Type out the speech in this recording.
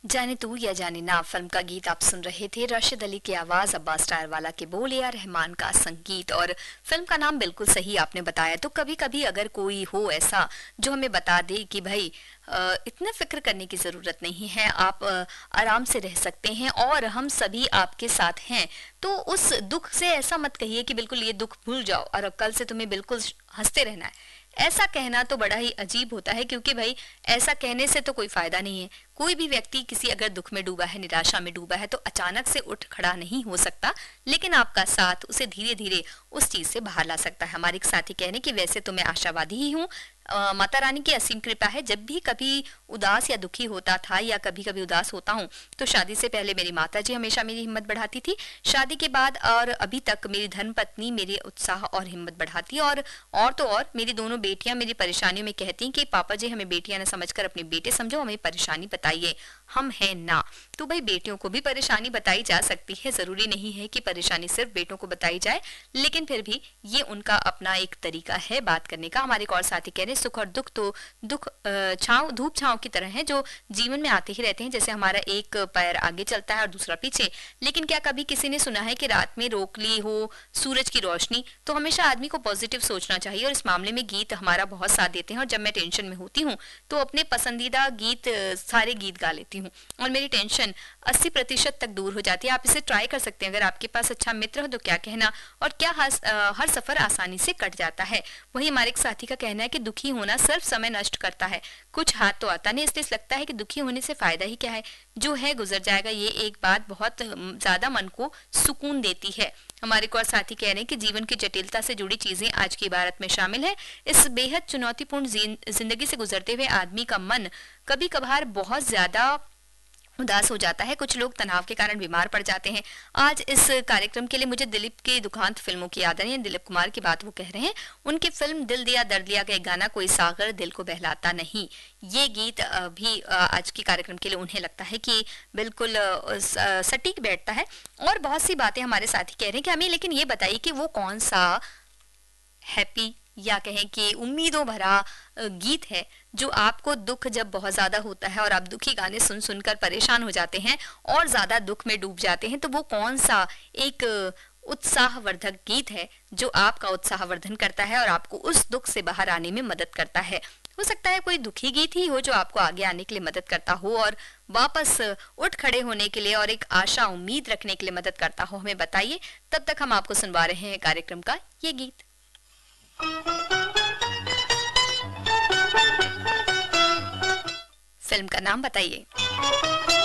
जाने तू या जाने ना फिल्म का गीत आप सुन रहे थे। राशिद अली की आवाज, अब्बास टायरवाला के बोल, या रहमान का संगीत। और फिल्म का नाम बिल्कुल सही आपने बताया। तो कभी कभी अगर कोई हो ऐसा जो हमें बता दे कि भाई इतना फिक्र करने की जरूरत नहीं है, आप आराम से रह सकते हैं और हम सभी आपके साथ हैं, तो उस दुख से ऐसा मत कहिए कि बिल्कुल ये दुख भूल जाओ और अब कल से तुम्हें बिल्कुल हंसते रहना है। ऐसा कहना तो बड़ा ही अजीब होता है, क्योंकि भाई ऐसा कहने से तो कोई फायदा नहीं है। कोई भी व्यक्ति किसी अगर दुख में डूबा है, निराशा में डूबा है, तो अचानक से उठ खड़ा नहीं हो सकता, लेकिन आपका साथ उसे धीरे धीरे उस चीज से बाहर ला सकता है। हमारे एक साथी कहने की वैसे तो मैं आशावादी ही हूँ। माता रानी की असीम कृपा है। जब भी कभी उदास या दुखी होता था या कभी कभी उदास होता हूँ, तो शादी से पहले मेरी माता जी हमेशा मेरी हिम्मत बढ़ाती थी। शादी के बाद और अभी तक मेरी धर्म पत्नी मेरे उत्साह और हिम्मत बढ़ाती है। और तो और मेरी दोनों बेटियां मेरी परेशानियों में कहती कि पापा जी हमें बेटियां न समझकर अपने बेटे समझो, हमें परेशानी बताइए, हम हैं ना। तो भाई बेटियों को भी परेशानी बताई जा सकती है, जरूरी नहीं है कि परेशानी सिर्फ बेटों को बताई जाए, लेकिन फिर भी ये उनका अपना एक तरीका है बात करने का। हमारे एक और साथी कह रहे हैं सुख और दुख तो दुख छांव धूप छांव की तरह है, जो जीवन में आते ही रहते हैं। जैसे हमारा एक पैर आगे चलता है और दूसरा पीछे। लेकिन क्या कभी किसी ने सुना है कि रात में रोक ली हो सूरज की रोशनी? तो हमेशा आदमी को पॉजिटिव सोचना चाहिए, और इस मामले में गीत हमारा बहुत साथ देते हैं। और जब मैं टेंशन में होती हूँ तो अपने पसंदीदा गीत सारे गीत गा लेती हूँ और मेरी टेंशन 80% तक दूर हो जाती है। आप इसे ट्राई कर सकते हैं। अगर आपके पास अच्छा मित्र हो तो क्या कहना, और क्या हर सफर आसानी से कट जाता है। वही हमारे एक साथी का कहना है कि दुखी होना सिर्फ समय नष्ट करता है, कुछ हाथ तो आता नहीं, इसलिए लगता है कि दुखी होने से फायदा ही क्या है, जो है गुजर जाएगा। ये एक बात बहुत ज्यादा मन को सुकून देती है। हमारे को और साथी कह रहे हैं कि जीवन की जटिलता से जुड़ी चीजें आज की इबारत में शामिल है। इस बेहद चुनौतीपूर्ण जिंदगी से गुजरते हुए आदमी का मन कभी कभार बहुत ज्यादा उदास हो जाता है। कुछ लोग तनाव के कारण बीमार पड़ जाते हैं। आज इस कार्यक्रम के लिए मुझे दिलीप की दुखांत फिल्मों की याद आ रही है। दिलीप कुमार की बात वो कह रहे हैं। उनकी फिल्म दिल दिया दर्द लिया का एक गाना, कोई सागर दिल को बहलाता नहीं, ये गीत भी आज के कार्यक्रम के लिए उन्हें लगता है कि बिल्कुल सटीक बैठता है। और बहुत सी बातें हमारे साथी कह रहे हैं कि हमें लेकिन ये बताइए कि वो कौन सा हैप्पी या कहें कि उम्मीदों भरा गीत है जो आपको दुख जब बहुत ज्यादा होता है और आप दुखी गाने सुन सुनकर परेशान हो जाते हैं और ज्यादा दुख में डूब जाते हैं, तो वो कौन सा एक उत्साहवर्धक गीत है जो आपका उत्साहवर्धन करता है और आपको उस दुख से बाहर आने में मदद करता है। हो सकता है कोई दुखी गीत ही हो जो आपको आगे आने के लिए मदद करता हो और वापस उठ खड़े होने के लिए और एक आशा उम्मीद रखने के लिए मदद करता हो। हमें बताइए। तब तक हम आपको सुनवा रहे हैं कार्यक्रम का ये गीत। फिल्म का नाम बताइए।